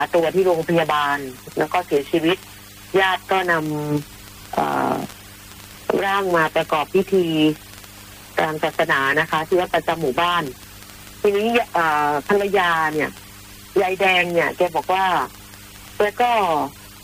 ตัวที่โรงพยาบาลแล้วก็เสียชีวิตญาติก็นำร่างมาประกอบพิธีทางศาสนานะคะที่วัดประจำหมู่บ้านทีนี้ภรรยาเนี่ยยายแดงเนี่ยแกบอกว่าแกก็